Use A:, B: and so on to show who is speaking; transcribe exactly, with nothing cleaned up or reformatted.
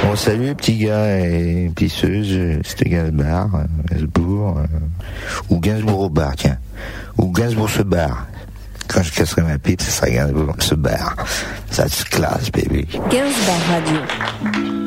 A: Bon, salut petit gars et pisseuse, c'était Gainsbourg, euh, Gainsbourg, euh, ou Gainsbourg au bar, tiens, ou Gainsbourg se barre. Quand je casserai ma pipe, ça sera Gainsbourg se barre. Ça se classe, baby.
B: Gainsbourg Radio.